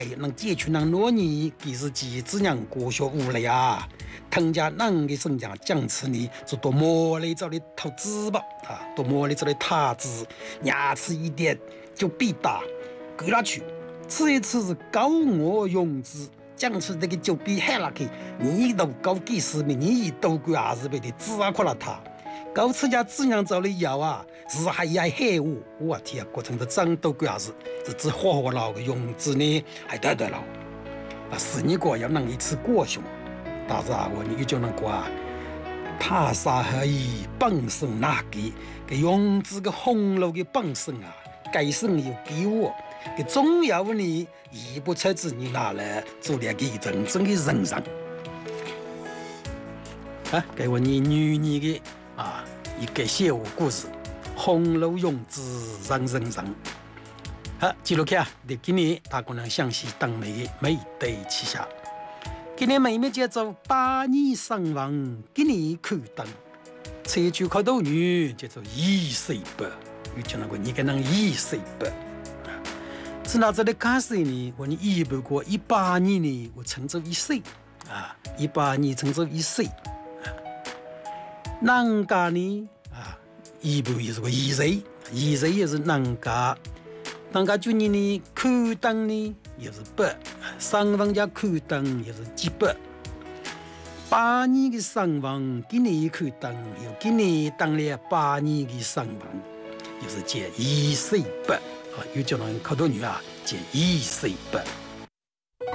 能解决人多年，其实其自然过学无了呀。藤家人的生长讲吃呢，就多磨了找的投资吧啊，多磨了找的塔子，牙齿一点就必打，给了去，吃一次是高我用之。讲出这个就比海了去，你都搞几十米，你都贵还是被的自然快了他。搞自家自然找的药啊，是还要害我天啊，过程的长都贵还是只活老的用之呢，还得了啊，是你个要能一次过胸，但是啊，我你就能过啊，他啥可以本身那个用之个红楼的本身啊，改生有给我。个重要的呢，一不才子你拿来做了个真正的人生啊！给我你女的啊一个小故事，红楼用之人人人。好，记录看，你今年他可能详细当美美对旗下。今年妹妹节奏8年上网，今年看灯，采取考斗女叫做28，有讲那个你跟人28。自那这里开始呢，我一不过18年呢，我乘走1岁啊，18年乘走1岁啊，人家呢啊，一不也是个2岁，2岁也是人家今年呢看灯呢也是8，上房家看灯也是几百，8年的上房，今年看灯有今年当了8年的上房，也是借28。有叫人考到女啊，借28。